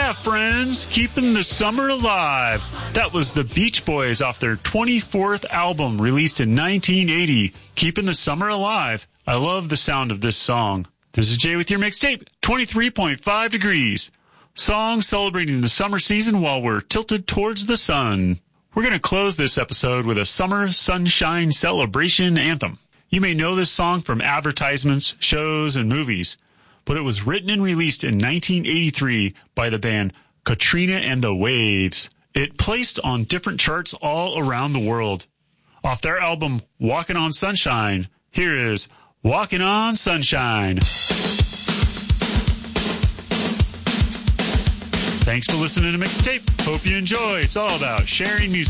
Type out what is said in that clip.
Yeah, friends, keeping the summer alive. That was the Beach Boys off their 24th album released in 1980, Keeping the Summer Alive. I love the sound of this song. This is Jay with your mixtape, 23.5 degrees. Song celebrating the summer season while we're tilted towards the sun. We're going to close this episode with a summer sunshine celebration anthem. You may know this song from advertisements, shows, and movies, but it was written and released in 1983 by the band Katrina and the Waves. It placed on different charts all around the world. Off their album, Walking on Sunshine, here is Walking on Sunshine. Thanks for listening to Mixtape. Hope you enjoy. It's all about sharing music.